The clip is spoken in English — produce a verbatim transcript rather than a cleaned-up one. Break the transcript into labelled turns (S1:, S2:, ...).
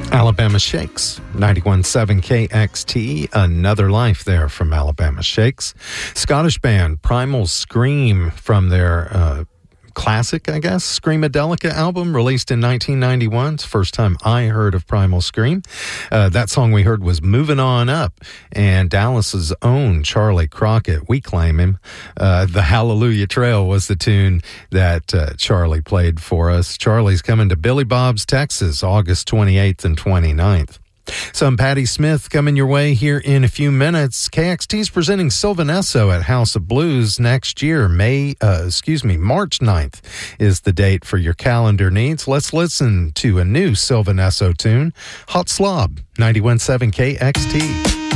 S1: Alabama Shakes, ninety-one point seven K X T, Another Life there from Alabama Shakes. Scottish band Primal Scream from their uh, classic, I guess, Screamadelica album released in nineteen ninety-one. It's the first time I heard of Primal Scream. Uh, that song we heard was Moving On Up, and Dallas's own Charlie Crockett, we claim him. Uh, the Hallelujah Trail was the tune that uh, Charlie played for us. Charlie's coming to Billy Bob's, Texas, August twenty-eighth and twenty-ninth. Some Patti Smith coming your way here in a few minutes. K X T's presenting Sylvan Esso at House of Blues next year. May, uh, excuse me, March ninth is the date for your calendar needs. Let's listen to a new Sylvan Esso tune, Hot Slob, ninety-one point seven K X T.